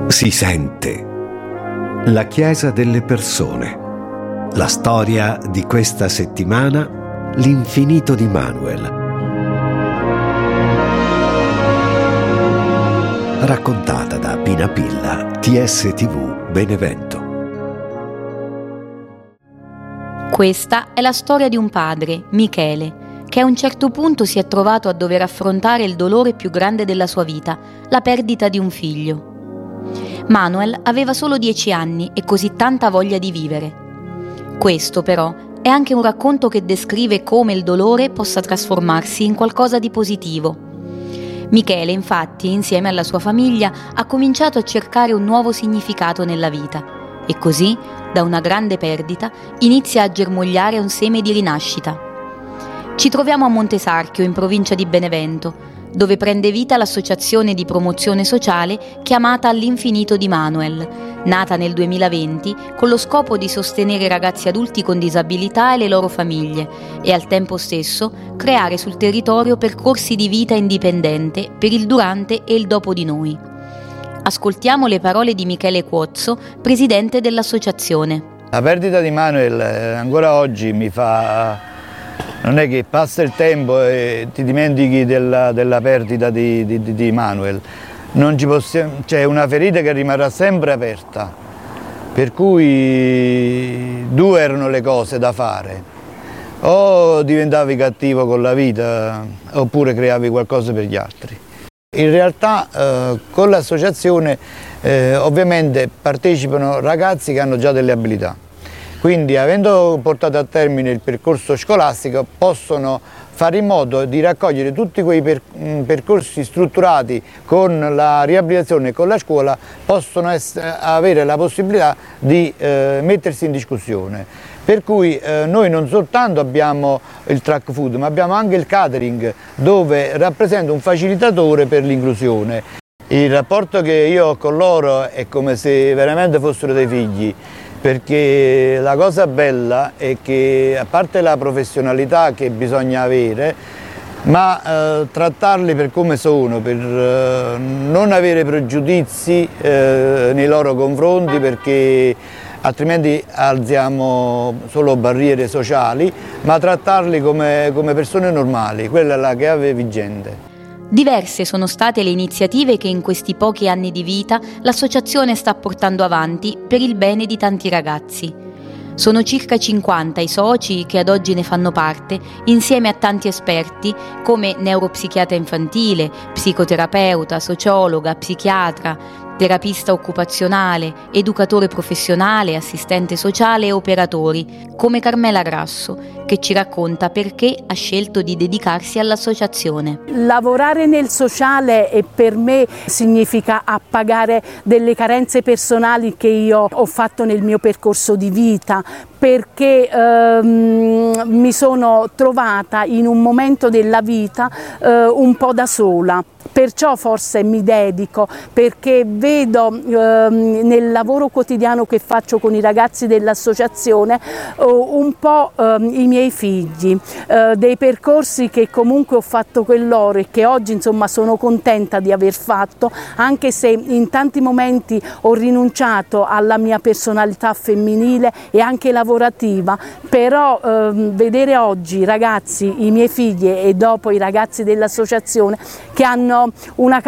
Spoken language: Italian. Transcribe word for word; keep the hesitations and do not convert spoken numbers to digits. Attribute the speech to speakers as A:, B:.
A: Si sente. La Chiesa delle persone. La storia di questa settimana, l'infinito di Manuel. Raccontata da Pina Pilla, T S T V Benevento.
B: Questa è la storia di un padre, Michele, che a un certo punto si è trovato a dover affrontare il dolore più grande della sua vita, la perdita di un figlio. Manuel aveva solo dieci anni e così tanta voglia di vivere. Questo, però, è anche un racconto che descrive come il dolore possa trasformarsi in qualcosa di positivo. Michele, infatti, insieme alla sua famiglia, ha cominciato a cercare un nuovo significato nella vita e così, da una grande perdita, inizia a germogliare un seme di rinascita. Ci troviamo a Montesarchio, in provincia di Benevento, dove prende vita l'associazione di promozione sociale chiamata All'Infinito di Manuel, nata nel duemilaventi con lo scopo di sostenere ragazzi adulti con disabilità e le loro famiglie e al tempo stesso creare sul territorio percorsi di vita indipendente per il durante e il dopo di noi. Ascoltiamo le parole di Michele Cuozzo, presidente dell'associazione.
C: La perdita di Manuel ancora oggi mi fa... Non è che passa il tempo e ti dimentichi della, della perdita di, di, di Manuel. Non ci possiamo, c'è una ferita che rimarrà sempre aperta, per cui due erano le cose da fare. O diventavi cattivo con la vita oppure creavi qualcosa per gli altri. In realtà eh, con l'associazione eh, ovviamente partecipano ragazzi che hanno già delle abilità. Quindi, avendo portato a termine il percorso scolastico, possono fare in modo di raccogliere tutti quei per, percorsi strutturati con la riabilitazione e con la scuola, possono essere, avere la possibilità di eh, mettersi in discussione. Per cui eh, noi non soltanto abbiamo il track food, ma abbiamo anche il catering, dove rappresenta un facilitatore per l'inclusione. Il rapporto che io ho con loro è come se veramente fossero dei figli. Perché la cosa bella è che, a parte la professionalità che bisogna avere, ma eh, trattarli per come sono, per eh, non avere pregiudizi eh, nei loro confronti, perché altrimenti alziamo solo barriere sociali, ma trattarli come, come persone normali, quella è la chiave vigente.
B: Diverse sono state le iniziative che in questi pochi anni di vita l'associazione sta portando avanti per il bene di tanti ragazzi. Sono circa cinquanta i soci che ad oggi ne fanno parte, insieme a tanti esperti come neuropsichiatra infantile, psicoterapeuta, sociologa, psichiatra, terapista occupazionale, educatore professionale, assistente sociale e operatori, come Carmela Grasso, che ci racconta perché ha scelto di dedicarsi all'associazione.
D: Lavorare nel sociale e per me significa appagare delle carenze personali che io ho fatto nel mio percorso di vita, perché ehm, mi sono trovata in un momento della vita eh, un po' da sola. Perciò forse mi dedico, perché vedo ehm, nel lavoro quotidiano che faccio con i ragazzi dell'associazione eh, un po' ehm, i miei figli, eh, dei percorsi che comunque ho fatto con loro e che oggi insomma sono contenta di aver fatto, anche se in tanti momenti ho rinunciato alla mia personalità femminile e anche lavorativa, però ehm, vedere oggi i ragazzi, i miei figli e dopo i ragazzi dell'associazione che hanno una